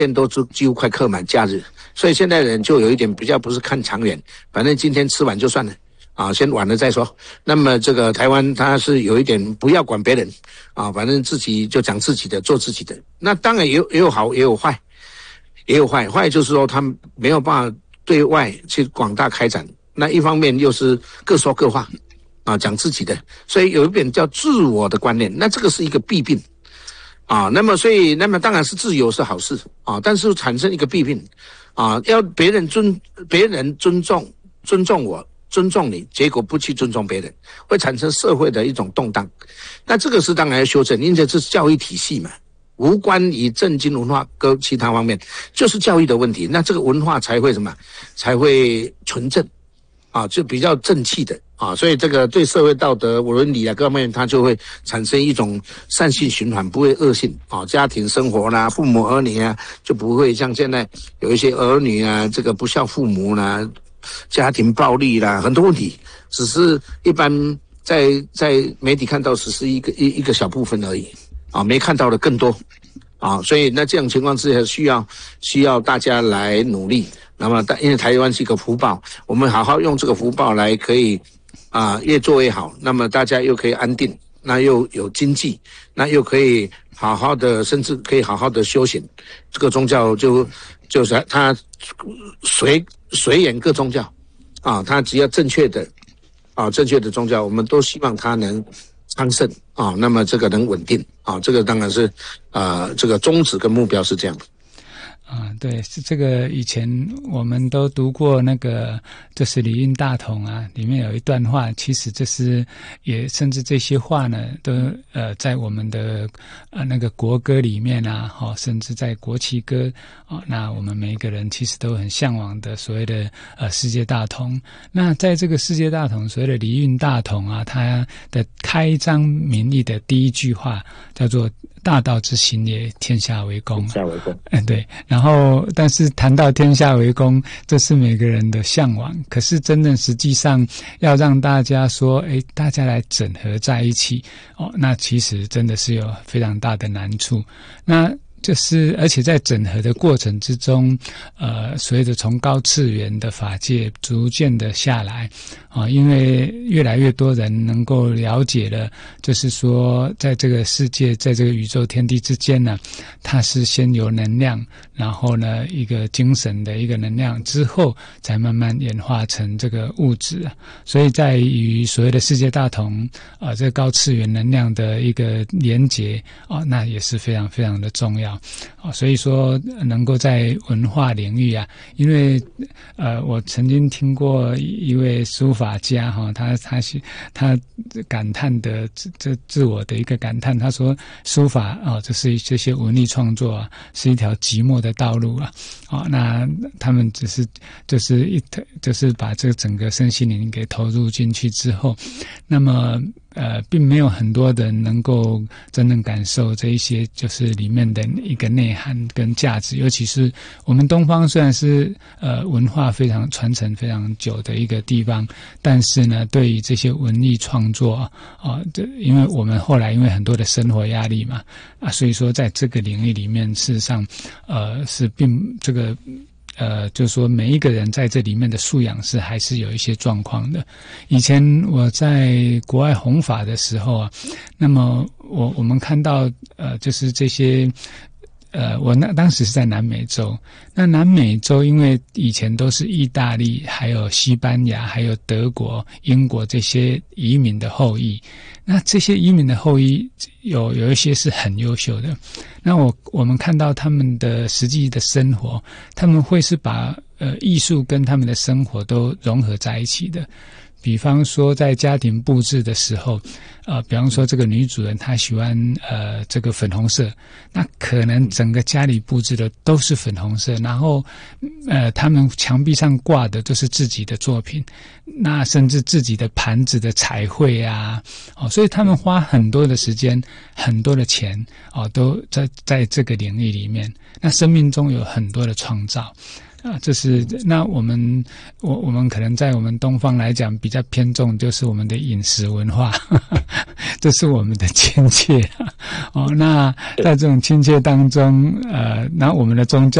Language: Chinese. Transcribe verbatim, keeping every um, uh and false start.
都几乎快客满假日，所以现在人就有一点比较不是看长远，反正今天吃完就算了啊，先晚了再说。那么这个台湾它是有一点不要管别人啊，反正自己就讲自己的，做自己的。那当然也有也有好也有坏，也有坏。坏就是说他没有办法对外去广大开展，那一方面又是各说各话啊，讲自己的，所以有一点叫自我的观念，那这个是一个弊病。啊，那么所以，那么当然是自由是好事啊，但是产生一个弊病啊，要别人尊别人尊重尊重我尊重你，结果不去尊重别人，会产生社会的一种动荡。那这个是当然要修正，因为这是教育体系嘛，无关于政经文化跟其他方面，就是教育的问题。那这个文化才会什么，才会纯正啊，就比较正气的。啊，所以这个对社会道德、伦理啊各方面，它就会产生一种善性循环，不会恶性啊。家庭生活啦、父母儿女啊，就不会像现在有一些儿女啊，这个不孝父母啦、家庭暴力啦，很多问题，只是一般在在媒体看到只是一个一一个小部分而已啊，没看到的更多啊。所以那这种情况之下，需要需要大家来努力。那么，因为台湾是一个福报，我们好好用这个福报来可以。啊，越做越好，那么大家又可以安定，那又有经济，那又可以好好的，甚至可以好好的修行。这个宗教就就是它随随缘各宗教啊，它只要正确的啊，正确的宗教，我们都希望它能昌盛啊，那么这个能稳定啊，这个当然是呃这个宗旨跟目标是这样的。 啊，对，是这个以前我们都读过那个，就是礼运大同啊，里面有一段话，其实这是也甚至这些话呢，都呃在我们的呃那个国歌里面啊，哈、哦，甚至在国旗歌哦，那我们每一个人其实都很向往的所谓的呃世界大同。那在这个世界大同，所谓的礼运大同啊，它的开张名义的第一句话叫做“大道之行也，天下为公”。天下为公， 嗯，对。然后，但是谈到天下为公，这是每个人的向往。可是，真正实际上要让大家说，哎，大家来整合在一起，哦，那其实真的是有非常大的难处。那就是，而且在整合的过程之中，呃，随着从高次元的法界逐渐的下来，啊，因为越来越多人能够了解了，就是说，在这个世界，在这个宇宙天地之间呢，它是先有能量，然后呢，一个精神的一个能量之后，才慢慢演化成这个物质。所以在于所谓的世界大同，啊，这个高次元能量的一个连结，啊，那也是非常非常的重要。啊，所以说能够在文化领域啊，因为呃，我曾经听过一位书法家哈，他他是他感叹的这自我的一个感叹，他说书法啊，这是这些文艺创作啊，是一条寂寞的道路啊，啊，那他们只是就是一就是把这个整个身心灵给投入进去之后，那么。呃，并没有很多人能够真正感受这一些，就是里面的一个内涵跟价值。尤其是我们东方虽然是呃文化非常传承非常久的一个地方，但是呢，对于这些文艺创作啊，这、呃、因为我们后来因为很多的生活压力嘛，啊，所以说在这个领域里面，事实上，呃，是并这个。呃，就是说每一个人在这里面的素养是还是有一些状况的。以前我在国外弘法的时候啊，那么我我们看到呃，就是这些。呃，我那当时是在南美洲。那南美洲因为以前都是意大利、还有西班牙、还有德国、英国这些移民的后裔。那这些移民的后裔有有一些是很优秀的。那我我们看到他们的实际的生活，他们会是把呃艺术跟他们的生活都融合在一起的。比方说在家庭布置的时候，呃，比方说这个女主人她喜欢呃这个粉红色，那可能整个家里布置的都是粉红色，然后呃他们墙壁上挂的都是自己的作品，那甚至自己的盘子的彩绘啊，哦，所以他们花很多的时间、很多的钱哦，都在在这个领域里面。那生命中有很多的创造。 啊，这是那我们我我们可能在我们东方来讲比较偏重就是我们的饮食文化，呵呵这是我们的亲切哦。那在这种亲切当中，呃，那我们的宗教